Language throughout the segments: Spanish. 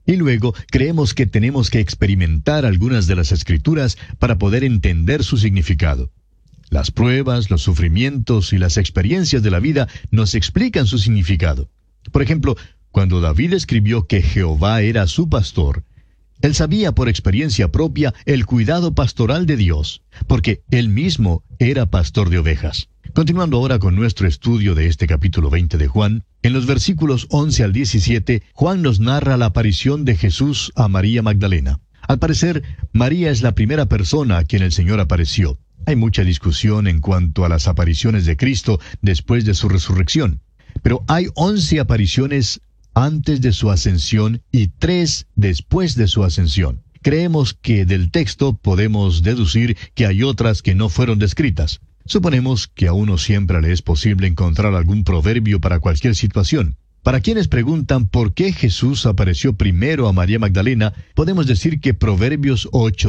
Y luego creemos que tenemos que experimentar algunas de las Escrituras para poder entender su significado. Las pruebas, los sufrimientos y las experiencias de la vida nos explican su significado. Por ejemplo, cuando David escribió que Jehová era su pastor, él sabía por experiencia propia el cuidado pastoral de Dios, porque él mismo era pastor de ovejas. Continuando ahora con nuestro estudio de este capítulo 20 de Juan, en los versículos 11 al 17, Juan nos narra la aparición de Jesús a María Magdalena. Al parecer, María es la primera persona a quien el Señor apareció. Hay mucha discusión en cuanto a las apariciones de Cristo después de su resurrección, pero hay 11 apariciones antes de su ascensión y 3 después de su ascensión. Creemos que del texto podemos deducir que hay otras que no fueron descritas. Suponemos que a uno siempre le es posible encontrar algún proverbio para cualquier situación. Para quienes preguntan por qué Jesús apareció primero a María Magdalena, podemos decir que Proverbios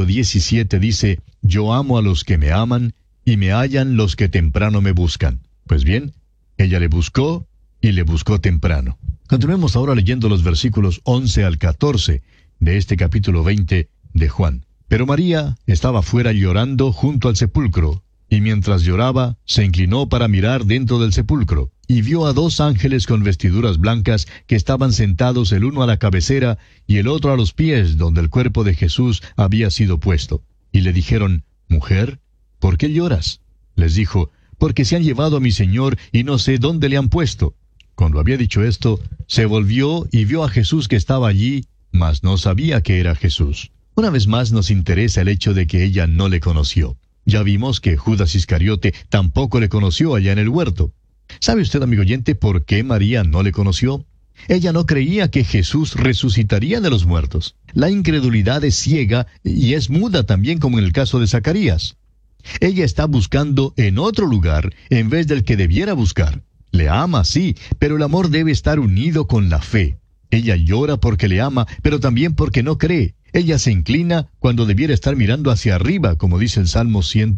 8:17 dice: «Yo amo a los que me aman, y me hallan los que temprano me buscan». Pues bien, ella le buscó, y le buscó temprano. Continuemos ahora leyendo los versículos 11 al 14 de este capítulo 20 de Juan. Pero María estaba fuera llorando junto al sepulcro, y mientras lloraba, se inclinó para mirar dentro del sepulcro, y vio a 2 ángeles con vestiduras blancas que estaban sentados el uno a la cabecera y el otro a los pies donde el cuerpo de Jesús había sido puesto. Y le dijeron: «Mujer, ¿por qué lloras?». Les dijo: «Porque se han llevado a mi Señor y no sé dónde le han puesto». Cuando había dicho esto, se volvió y vio a Jesús que estaba allí, mas no sabía que era Jesús. Una vez más nos interesa el hecho de que ella no le conoció. Ya vimos que Judas Iscariote tampoco le conoció allá en el huerto. ¿Sabe usted, amigo oyente, por qué María no le conoció? Ella no creía que Jesús resucitaría de los muertos. La incredulidad es ciega y es muda también, como en el caso de Zacarías. Ella está buscando en otro lugar en vez del que debiera buscar. Le ama, sí, pero el amor debe estar unido con la fe. Ella llora porque le ama, pero también porque no cree. Ella se inclina cuando debiera estar mirando hacia arriba, como dice el Salmo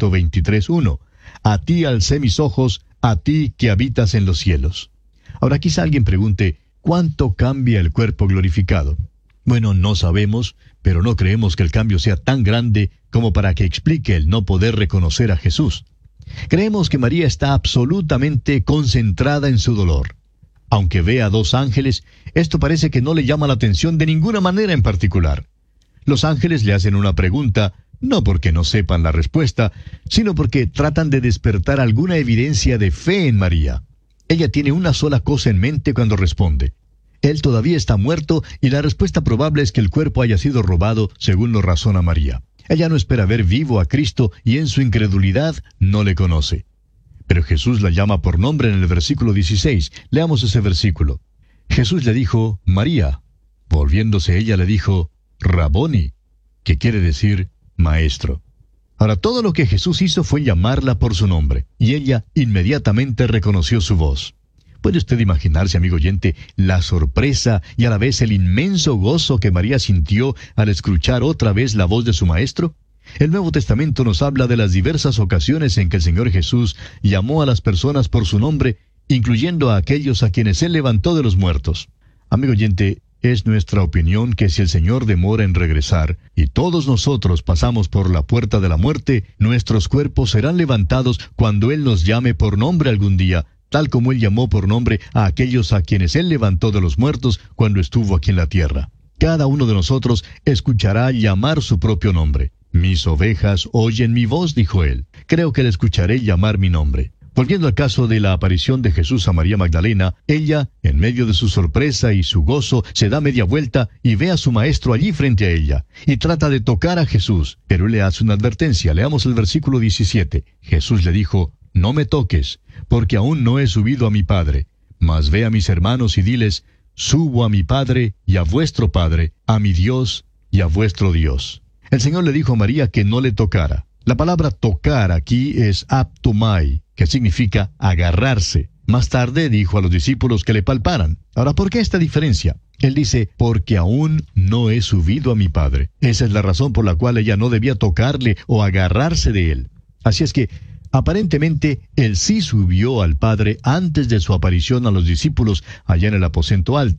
123:1. «A ti alcé mis ojos, a ti que habitas en los cielos». Ahora quizá alguien pregunte: ¿cuánto cambia el cuerpo glorificado? Bueno, no sabemos, pero no creemos que el cambio sea tan grande como para que explique el no poder reconocer a Jesús. Creemos que María está absolutamente concentrada en su dolor. Aunque ve a 2 ángeles, esto parece que no le llama la atención de ninguna manera en particular. Los ángeles le hacen una pregunta, no porque no sepan la respuesta, sino porque tratan de despertar alguna evidencia de fe en María. Ella tiene una sola cosa en mente cuando responde: «Él todavía está muerto», y la respuesta probable es que el cuerpo haya sido robado, según lo razona María. Ella no espera ver vivo a Cristo y en su incredulidad no le conoce. Pero Jesús la llama por nombre en el versículo 16. Leamos ese versículo. Jesús le dijo: «María». Volviéndose ella le dijo: «Raboni», que quiere decir maestro. Ahora, todo lo que Jesús hizo fue llamarla por su nombre, y ella inmediatamente reconoció su voz. ¿Puede usted imaginarse, amigo oyente, la sorpresa y a la vez el inmenso gozo que María sintió al escuchar otra vez la voz de su maestro? El Nuevo Testamento nos habla de las diversas ocasiones en que el Señor Jesús llamó a las personas por su nombre, incluyendo a aquellos a quienes Él levantó de los muertos. Amigo oyente, es nuestra opinión que si el Señor demora en regresar, y todos nosotros pasamos por la puerta de la muerte, nuestros cuerpos serán levantados cuando Él nos llame por nombre algún día, tal como Él llamó por nombre a aquellos a quienes Él levantó de los muertos cuando estuvo aquí en la tierra. Cada uno de nosotros escuchará llamar su propio nombre. «Mis ovejas oyen mi voz», dijo Él. Creo que le escucharé llamar mi nombre. Volviendo al caso de la aparición de Jesús a María Magdalena, ella, en medio de su sorpresa y su gozo, se da media vuelta y ve a su maestro allí frente a ella, y trata de tocar a Jesús, pero Él le hace una advertencia. Leamos el versículo 17. Jesús le dijo: «No me toques, porque aún no he subido a mi Padre. Mas ve a mis hermanos y diles: subo a mi Padre y a vuestro Padre, a mi Dios y a vuestro Dios». El Señor le dijo a María que no le tocara. La palabra tocar aquí es aptomai, que significa agarrarse. Más tarde dijo a los discípulos que le palparan. Ahora, ¿por qué esta diferencia? Él dice: porque aún no he subido a mi Padre. Esa es la razón por la cual ella no debía tocarle o agarrarse de él. Así es que, aparentemente, él sí subió al Padre antes de su aparición a los discípulos allá en el aposento alto.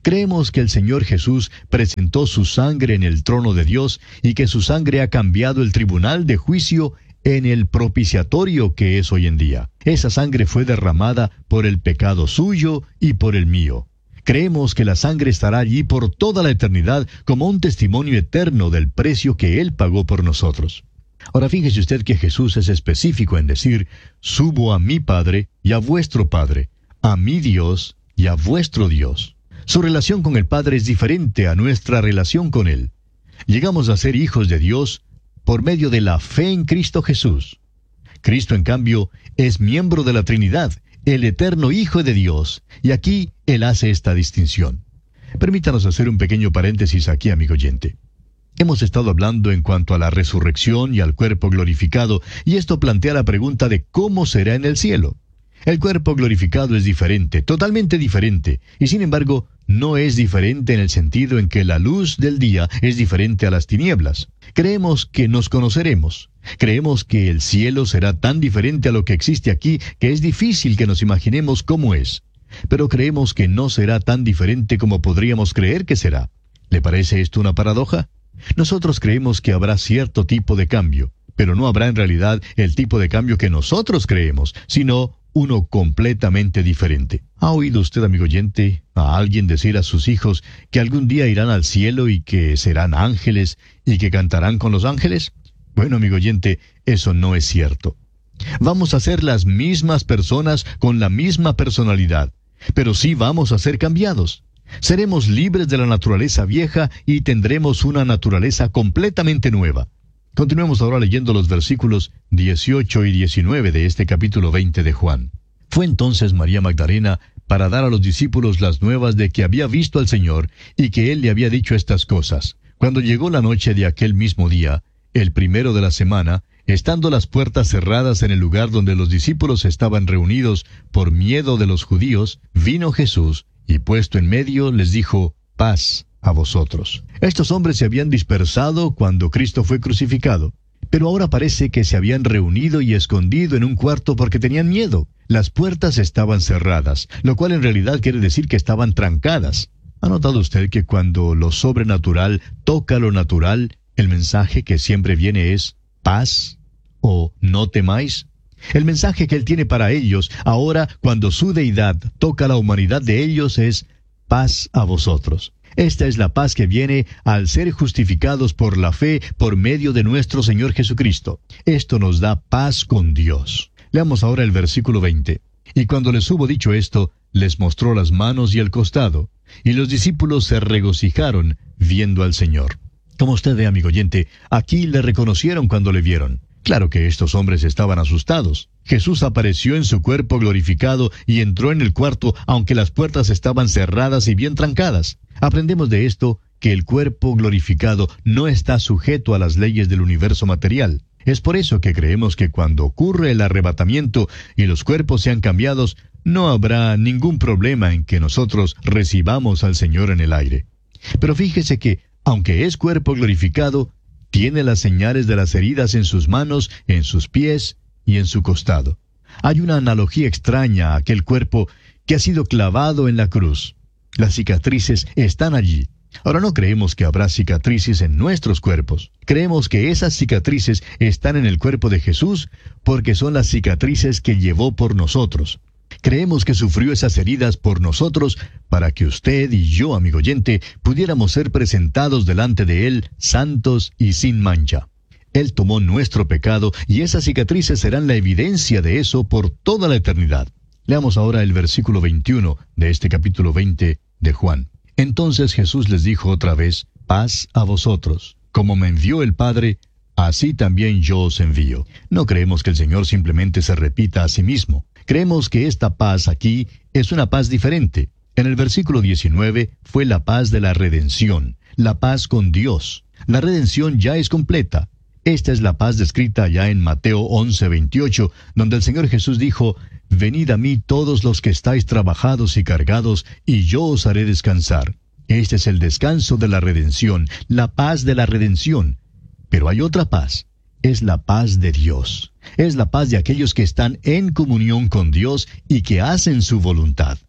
Creemos que el Señor Jesús presentó su sangre en el trono de Dios y que su sangre ha cambiado el tribunal de juicio en el propiciatorio que es hoy en día. Esa sangre fue derramada por el pecado suyo y por el mío. Creemos que la sangre estará allí por toda la eternidad como un testimonio eterno del precio que Él pagó por nosotros. Ahora fíjese usted que Jesús es específico en decir, subo a mi Padre y a vuestro Padre, a mi Dios y a vuestro Dios. Su relación con el Padre es diferente a nuestra relación con Él. Llegamos a ser hijos de Dios por medio de la fe en Cristo Jesús. Cristo, en cambio, es miembro de la Trinidad, el eterno Hijo de Dios, y aquí Él hace esta distinción. Permítanos hacer un pequeño paréntesis aquí, amigo oyente. Hemos estado hablando en cuanto a la resurrección y al cuerpo glorificado, y esto plantea la pregunta de cómo será en el cielo. El cuerpo glorificado es diferente, totalmente diferente, y sin embargo, no es diferente en el sentido en que la luz del día es diferente a las tinieblas. Creemos que nos conoceremos. Creemos que el cielo será tan diferente a lo que existe aquí que es difícil que nos imaginemos cómo es. Pero creemos que no será tan diferente como podríamos creer que será. ¿Le parece esto una paradoja? Nosotros creemos que habrá cierto tipo de cambio, pero no habrá en realidad el tipo de cambio que nosotros creemos, sino uno completamente diferente. ¿Ha oído usted, amigo oyente, a alguien decir a sus hijos que algún día irán al cielo y que serán ángeles y que cantarán con los ángeles? Bueno, amigo oyente, eso no es cierto. Vamos a ser las mismas personas con la misma personalidad, pero sí vamos a ser cambiados. Seremos libres de la naturaleza vieja y tendremos una naturaleza completamente nueva. Continuemos ahora leyendo los versículos 18 y 19 de este capítulo 20 de Juan. Fue entonces María Magdalena para dar a los discípulos las nuevas de que había visto al Señor y que Él le había dicho estas cosas. Cuando llegó la noche de aquel mismo día, el primero de la semana, estando las puertas cerradas en el lugar donde los discípulos estaban reunidos por miedo de los judíos, vino Jesús y puesto en medio les dijo, paz a vosotros. Estos hombres se habían dispersado cuando Cristo fue crucificado, pero ahora parece que se habían reunido y escondido en un cuarto porque tenían miedo. Las puertas estaban cerradas, lo cual en realidad quiere decir que estaban trancadas. ¿Ha notado usted que cuando lo sobrenatural toca lo natural, el mensaje que siempre viene es paz o no temáis? El mensaje que Él tiene para ellos, ahora cuando su deidad toca la humanidad de ellos, es paz a vosotros. Esta es la paz que viene al ser justificados por la fe por medio de nuestro Señor Jesucristo. Esto nos da paz con Dios. Leamos ahora el versículo 20. Y cuando les hubo dicho esto, les mostró las manos y el costado, y los discípulos se regocijaron viendo al Señor. Como usted ve, amigo oyente, aquí le reconocieron cuando le vieron. Claro que estos hombres estaban asustados. Jesús apareció en su cuerpo glorificado y entró en el cuarto, aunque las puertas estaban cerradas y bien trancadas. Aprendemos de esto que el cuerpo glorificado no está sujeto a las leyes del universo material. Es por eso que creemos que cuando ocurre el arrebatamiento y los cuerpos sean cambiados, no habrá ningún problema en que nosotros recibamos al Señor en el aire. Pero fíjese que, aunque es cuerpo glorificado, tiene las señales de las heridas en sus manos, en sus pies y en su costado. Hay una analogía extraña a aquel cuerpo que ha sido clavado en la cruz. Las cicatrices están allí. Ahora no creemos que habrá cicatrices en nuestros cuerpos. Creemos que esas cicatrices están en el cuerpo de Jesús porque son las cicatrices que llevó por nosotros. Creemos que sufrió esas heridas por nosotros para que usted y yo, amigo oyente, pudiéramos ser presentados delante de Él santos y sin mancha. Él tomó nuestro pecado y esas cicatrices serán la evidencia de eso por toda la eternidad. Leamos ahora el versículo 21 de este capítulo 20 de Juan. Entonces Jesús les dijo otra vez, paz a vosotros. Como me envió el Padre, así también yo os envío. No creemos que el Señor simplemente se repita a sí mismo. Creemos que esta paz aquí es una paz diferente. En el versículo 19 fue la paz de la redención, la paz con Dios. La redención ya es completa. Esta es la paz descrita ya en Mateo 11:28, donde el Señor Jesús dijo, venid a mí todos los que estáis trabajados y cargados, y yo os haré descansar. Este es el descanso de la redención, la paz de la redención. Pero hay otra paz. Es la paz de Dios. Es la paz de aquellos que están en comunión con Dios y que hacen su voluntad.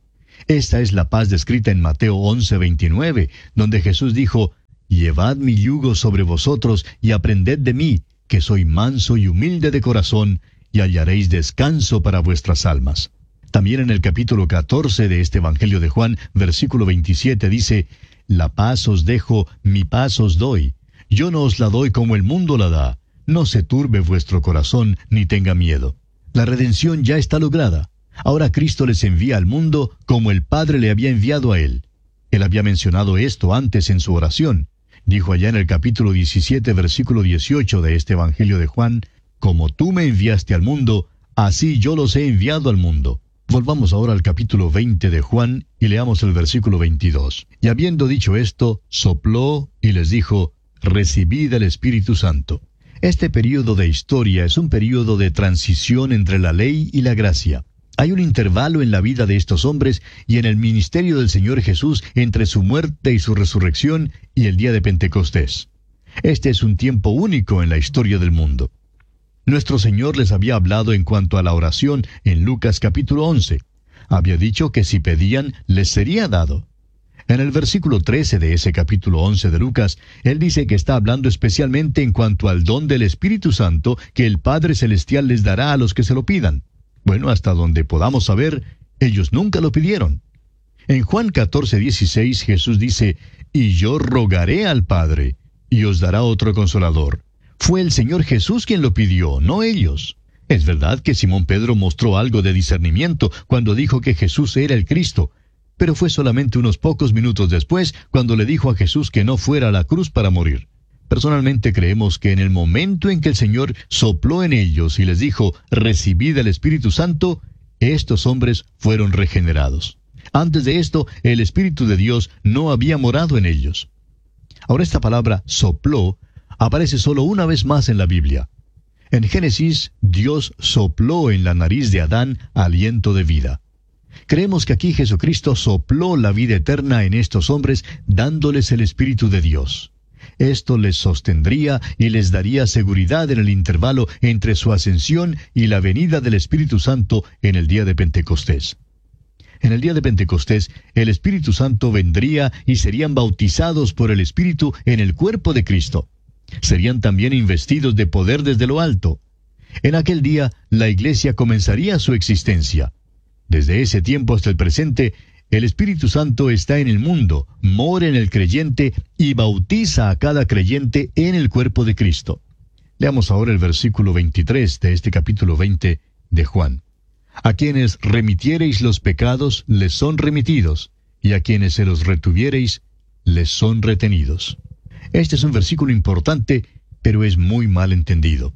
Esta es la paz descrita en Mateo 11:29, donde Jesús dijo: «Llevad mi yugo sobre vosotros y aprended de mí, que soy manso y humilde de corazón, y hallaréis descanso para vuestras almas». También en el capítulo 14 de este Evangelio de Juan, versículo 27 dice: «La paz os dejo, mi paz os doy. Yo no os la doy como el mundo la da. No se turbe vuestro corazón, ni tenga miedo». La redención ya está lograda. Ahora Cristo les envía al mundo como el Padre le había enviado a Él. Él había mencionado esto antes en su oración. Dijo allá en el capítulo 17, versículo 18 de este Evangelio de Juan: «Como tú me enviaste al mundo, así yo los he enviado al mundo». Volvamos ahora al capítulo 20 de Juan y leamos el versículo 22. «Y habiendo dicho esto, sopló y les dijo: recibid el Espíritu Santo». Este período de historia es un período de transición entre la ley y la gracia. Hay un intervalo en la vida de estos hombres y en el ministerio del Señor Jesús entre su muerte y su resurrección y el día de Pentecostés. Este es un tiempo único en la historia del mundo. Nuestro Señor les había hablado en cuanto a la oración en Lucas capítulo 11. Había dicho que si pedían, les sería dado. En el versículo 13 de ese capítulo 11 de Lucas, Él dice que está hablando especialmente en cuanto al don del Espíritu Santo que el Padre Celestial les dará a los que se lo pidan. Bueno, hasta donde podamos saber, ellos nunca lo pidieron. En Juan 14:16 Jesús dice: «Y yo rogaré al Padre, y os dará otro Consolador». Fue el Señor Jesús quien lo pidió, no ellos. Es verdad que Simón Pedro mostró algo de discernimiento cuando dijo que Jesús era el Cristo, pero fue solamente unos pocos minutos después cuando le dijo a Jesús que no fuera a la cruz para morir. Personalmente creemos que en el momento en que el Señor sopló en ellos y les dijo: recibid el Espíritu Santo, estos hombres fueron regenerados. Antes de esto, el Espíritu de Dios no había morado en ellos. Ahora esta palabra sopló aparece solo una vez más en la Biblia. En Génesis, Dios sopló en la nariz de Adán aliento de vida. Creemos que aquí Jesucristo sopló la vida eterna en estos hombres, dándoles el Espíritu de Dios. Esto les sostendría y les daría seguridad en el intervalo entre su ascensión y la venida del Espíritu Santo en el día de Pentecostés. En el día de Pentecostés, el Espíritu Santo vendría y serían bautizados por el Espíritu en el cuerpo de Cristo. Serían también investidos de poder desde lo alto. En aquel día, la iglesia comenzaría su existencia. Desde ese tiempo hasta el presente, el Espíritu Santo está en el mundo, mora en el creyente y bautiza a cada creyente en el cuerpo de Cristo. Leamos ahora el versículo 23 de este capítulo 20 de Juan. «A quienes remitiereis los pecados, les son remitidos, y a quienes se los retuviereis, les son retenidos». Este es un versículo importante, pero es muy mal entendido.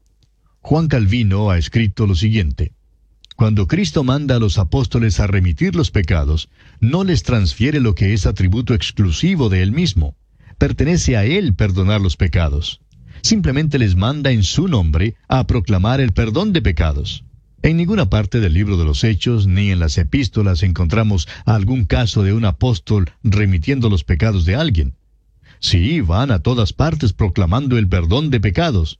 Juan Calvino ha escrito lo siguiente: «Cuando Cristo manda a los apóstoles a remitir los pecados, no les transfiere lo que es atributo exclusivo de Él mismo. Pertenece a Él perdonar los pecados. Simplemente les manda en su nombre a proclamar el perdón de pecados». En ninguna parte del libro de los Hechos ni en las epístolas encontramos algún caso de un apóstol remitiendo los pecados de alguien. Sí, van a todas partes proclamando el perdón de pecados.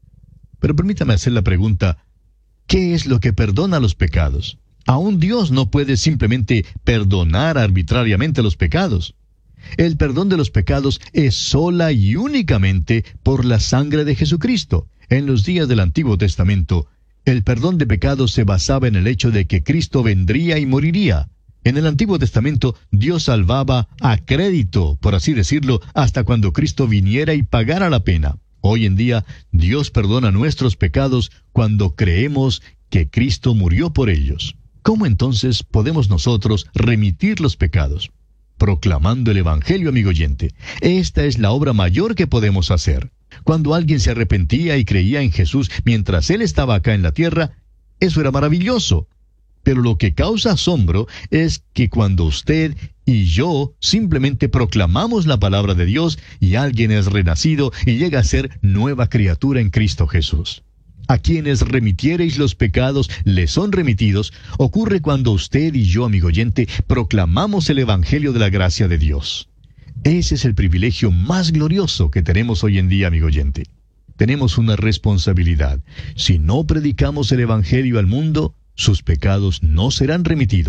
Pero permítame hacer la pregunta: ¿qué es lo que perdona los pecados? Aún Dios no puede simplemente perdonar arbitrariamente los pecados. El perdón de los pecados es sola y únicamente por la sangre de Jesucristo. En los días del Antiguo Testamento, el perdón de pecados se basaba en el hecho de que Cristo vendría y moriría. En el Antiguo Testamento, Dios salvaba a crédito, por así decirlo, hasta cuando Cristo viniera y pagara la pena. Hoy en día, Dios perdona nuestros pecados cuando creemos que Cristo murió por ellos. ¿Cómo entonces podemos nosotros remitir los pecados? Proclamando el Evangelio, amigo oyente. Esta es la obra mayor que podemos hacer. Cuando alguien se arrepentía y creía en Jesús mientras Él estaba acá en la tierra, eso era maravilloso. Pero lo que causa asombro es que cuando usted y yo simplemente proclamamos la palabra de Dios y alguien es renacido y llega a ser nueva criatura en Cristo Jesús. A quienes remitiereis los pecados les son remitidos, ocurre cuando usted y yo, amigo oyente, proclamamos el Evangelio de la gracia de Dios. Ese es el privilegio más glorioso que tenemos hoy en día, amigo oyente. Tenemos una responsabilidad. Si no predicamos el Evangelio al mundo, sus pecados no serán remitidos.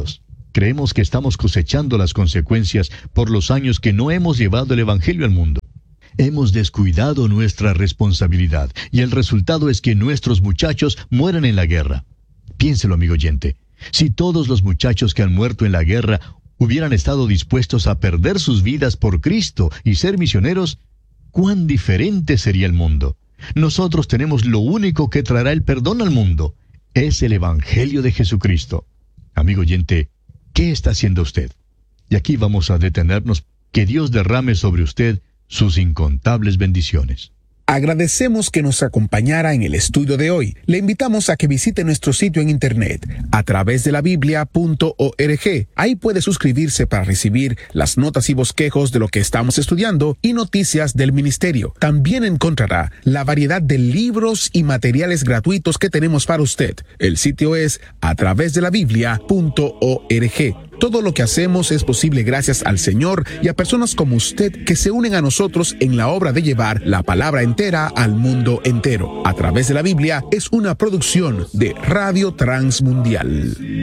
creemos que estamos cosechando las consecuencias por los años que no hemos llevado el Evangelio al mundo. Hemos descuidado nuestra responsabilidad y el resultado es que nuestros muchachos mueren en la guerra. Piénselo, amigo oyente. Si todos los muchachos que han muerto en la guerra hubieran estado dispuestos a perder sus vidas por Cristo y ser misioneros, ¿cuán diferente sería el mundo? Nosotros tenemos lo único que traerá el perdón al mundo. Es el Evangelio de Jesucristo. Amigo oyente, ¿qué está haciendo usted? Y aquí vamos a detenernos. Que Dios derrame sobre usted sus incontables bendiciones. Agradecemos que nos acompañara en el estudio de hoy. Le invitamos a que visite nuestro sitio en internet a través de la biblia.org. Ahí puede suscribirse para recibir las notas y bosquejos de lo que estamos estudiando y noticias del ministerio. También encontrará la variedad de libros y materiales gratuitos que tenemos para usted. El sitio es a través de la biblia.org. Todo lo que hacemos es posible gracias al Señor y a personas como usted que se unen a nosotros en la obra de llevar la palabra entera al mundo entero. A través de la Biblia es una producción de Radio Transmundial.